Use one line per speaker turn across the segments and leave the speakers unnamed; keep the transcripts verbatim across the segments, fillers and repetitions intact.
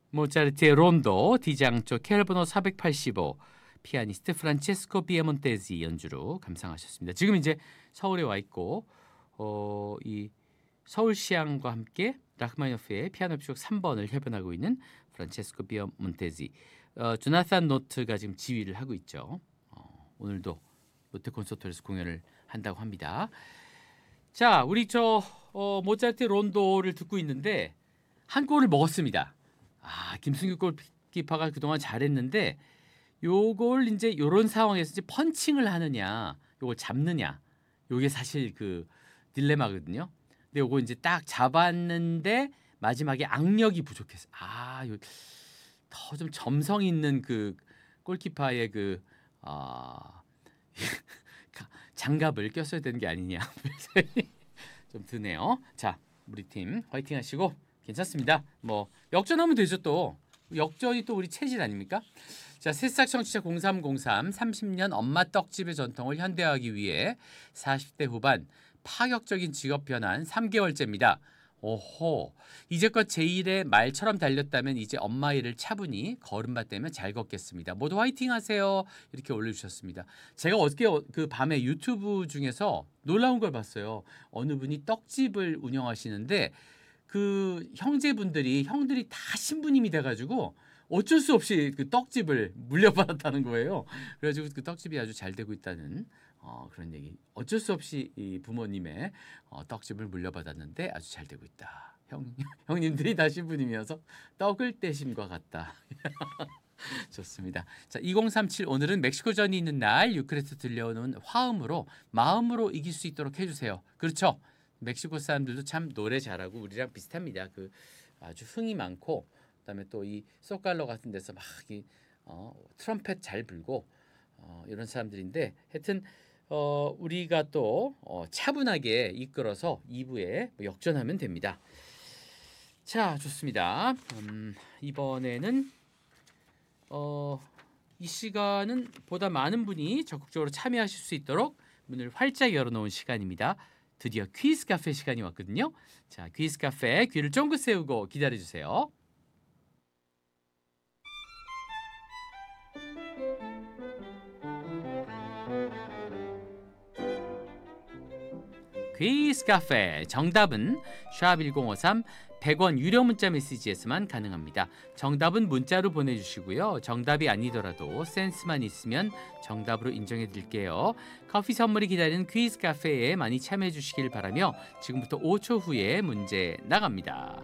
모차르트의 론도, 디장조 켈번호 사백팔십오, 피아니스트 프란체스코 비에몬테지 연주로 감상하셨습니다. 지금 이제 서울에 와 있고 어, 이 서울시향과 함께 라흐마니노프의 피아노 협주곡 삼 번을 협연하고 있는 프란체스코 비에몬테지, 어, 조나산 노트가 지금 지휘를 하고 있죠. 어, 오늘도 롯데 콘서트홀에서 공연을 한다고 합니다. 자, 우리 저 어, 모차르트 론도를 듣고 있는데 한 골을 먹었습니다. 아, 김승규 골키퍼가 그동안 잘했는데 요걸 이제 요런 상황에서 이제 펀칭을 하느냐, 요걸 잡느냐, 요게 사실 그 딜레마거든요. 근데 요거 이제 딱 잡았는데 마지막에 악력이 부족해서 아, 더 좀 점성 있는 그 골키퍼의 그 아, 장갑을 꼈어야 되는 게 아니냐 좀 드네요. 자, 우리 팀 화이팅 하시고 괜찮습니다. 뭐 역전하면 되죠. 또 역전이 또 우리 체질 아닙니까? 자, 새싹 청취자 공삼공삼, 삼십 년 엄마 떡집의 전통을 현대화하기 위해 사십 대 후반 파격적인 직업 변환 삼 개월째입니다. 오호, 이제껏 제 일에 말처럼 달렸다면 이제 엄마 일을 차분히 걸음마 떼면 잘 걷겠습니다. 모두 화이팅 하세요. 이렇게 올려주셨습니다. 제가 어저께 그 밤에 유튜브 중에서 놀라운 걸 봤어요. 어느 분이 떡집을 운영하시는데 그 형제분들이 형들이 다 신부님이 돼가지고 어쩔 수 없이 그 떡집을 물려받았다는 거예요. 그래가지고 그 떡집이 아주 잘 되고 있다는 어, 그런 얘기. 어쩔 수 없이 이 부모님의 어, 떡집을 물려받았는데 아주 잘 되고 있다. 형 형님들이 다 신부님이어서 떡을 떼심과 같다. 좋습니다. 자, 이공삼칠 오늘은 멕시코전이 있는 날 유크레스 들려오는 화음으로 마음으로 이길 수 있도록 해주세요. 그렇죠? 멕시코 사람들도 참 노래 잘하고 우리랑 비슷합니다. 그 아주 흥이 많고 그다음에 또 이 소칼로 같은 데서 막 이 어, 트럼펫 잘 불고 어, 이런 사람들인데 하여튼 어, 우리가 또 어, 차분하게 이끌어서 이 부에 역전하면 됩니다. 자, 좋습니다. 음, 이번에는 어, 이 시간은 보다 많은 분이 적극적으로 참여하실 수 있도록 문을 활짝 열어놓은 시간입니다. 드디어 퀴즈 카페 시간이 왔거든요. 자, 퀴즈 카페 귀를 쫑긋 세우고 기다려주세요. 퀴즈 카페 정답은 샵 일공오삼 백 원 유료 문자 메시지에서만 가능합니다. 정답은 문자로 보내주시고요. 정답이 아니더라도 센스만 있으면 정답으로 인정해 드릴게요. 커피 선물이 기다리는 퀴즈 카페에 많이 참여해 주시길 바라며 지금부터 오 초 후에 문제 나갑니다.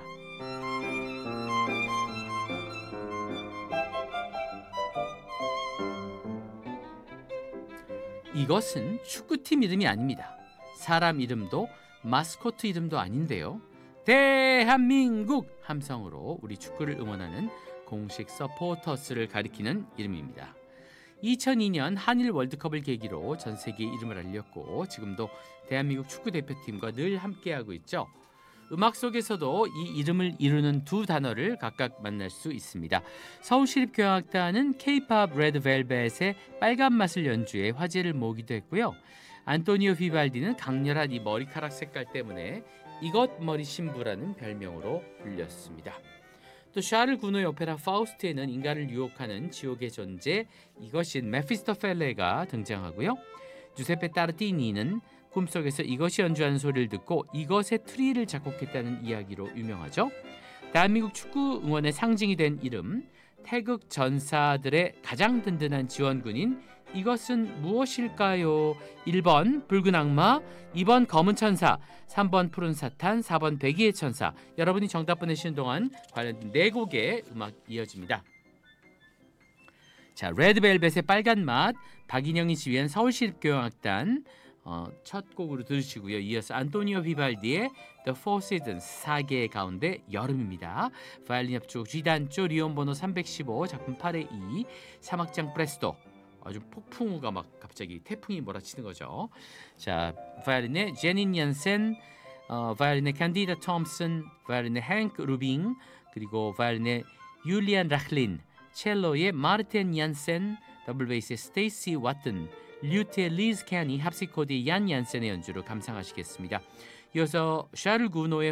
이것은 축구팀 이름이 아닙니다. 사람 이름도 마스코트 이름도 아닌데요. 대한민국 함성으로 우리 축구를 응원하는 공식 서포터스를 가리키는 이름입니다. 이천이 년 한일 월드컵을 계기로 전 세계에 이름을 알렸고 지금도 대한민국 축구 대표팀과 늘 함께하고 있죠. 음악 속에서도 이 이름을 이루는 두 단어를 각각 만날 수 있습니다. 서울시립교향악단은 K-팝 레드벨벳의 빨간 맛을 연주해 화제를 모으기도 했고요. 안토니오 비발디는 강렬한 이 머리카락 색깔 때문에 이것 머리 신부라는 별명으로 불렸습니다. 또 샤를 구노의 오페라 파우스트에는 인간을 유혹하는 지옥의 존재 이것인 메피스토펠레가 등장하고요. 주세페 따르티니는 꿈속에서 이것이 연주하는 소리를 듣고 이것의 트리를 작곡했다는 이야기로 유명하죠. 대한민국 축구 응원의 상징이 된 이름, 태극 전사들의 가장 든든한 지원군인 이것은 무엇일까요? 일 번 붉은 악마, 이 번 검은 천사, 삼 번 푸른 사탄, 사 번 백의의 천사. 여러분이 정답 보내시는 동안 관련된 네 곡의 음악 이어집니다. 자, 레드벨벳의 빨간 맛, 박인영이 지휘한 서울시립교향악단 어, 첫 곡으로 들으시고요. 이어서 안토니오 비발디의 The Four Seasons 사 개 가운데 여름입니다. 바이올린 협주곡 G단조 리온 번호 삼백십오 작품 팔의 이 사막장 프레스토 아주 폭풍우가 막 갑자기 태풍이 몰아치는 거죠. 자, 바이올린의 제닌 얀센, 어, 바이올린의 캔디다 톰슨, 바이올린의 헨크 루빙, 그리고 바이올린의 율리안 라클린, 첼로의 마르텐 얀센, 더블 베이스의 스테이시 와튼, 류트의 리즈 캐니, 합시코드의 얀 얀센의 연주로 감상하시겠습니다. 이어서 샤를 구노의